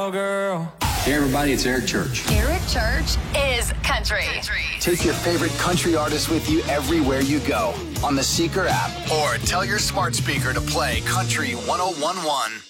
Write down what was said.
girl. Hey everybody, it's Eric Church. Eric Church is country. Take your favorite country artists with you everywhere you go on the Seeker app or tell your smart speaker to play Country 1011.